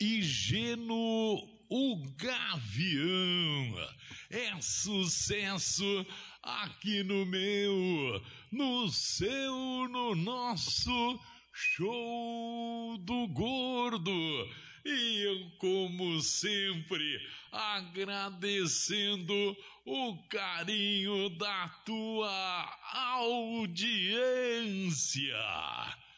e Geno o Gavião. É sucesso aqui no meu, no seu, no nosso Show do Gordo. E eu, como sempre, agradecendo o carinho da tua audiência.